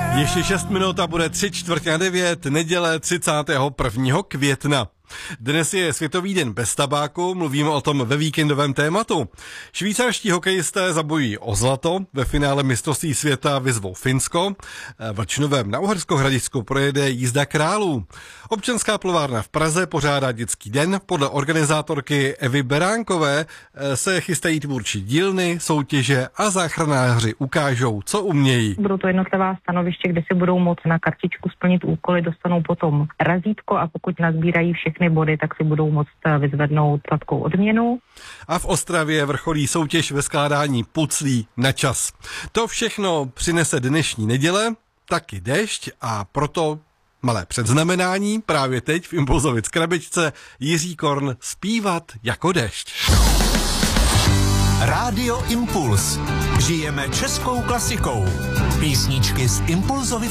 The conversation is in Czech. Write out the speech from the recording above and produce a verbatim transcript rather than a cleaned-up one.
Ještě šest minut a bude tři čtvrtě na devět, neděle třicátého prvního května. Dnes je Světový den bez tabáku, mluvíme o tom ve víkendovém tématu. Švýcarští hokejisté zabojují o zlato, ve finále mistrovství světa vyzvou Finsko, v Lčnovém na Uhersko-Hradišťsku projede jízda králů. Občanská plovárna v Praze pořádá dětský den, podle organizátorky Evy Beránkové se chystají tvůrčí dílny, soutěže a záchranáři ukážou, co umějí. Budou to jednotlivá stanoviště, kde si budou moci na kartičku splnit úkoly, dostanou potom razítko a pokud nazbírají všechny body, tak si budou moct vyzvednout sladkou odměnu. A v Ostravě vrcholí soutěž ve skládání puclí na čas. To všechno přinese dnešní neděle, taky déšť a proto malé předznamenání právě teď v Impulzovic krabičce Jiří Korn zpívat jako déšť. Rádio Impuls. Žijeme českou klasikou. Písničky z Impulzovic